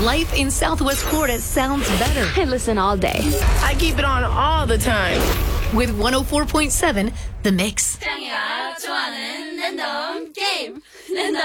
life in Southwest Florida sounds better. I listen all day. I keep it on all the time. With 104.7 The Mix. 짱이가 좋아하는 랜덤 게임. 랜덤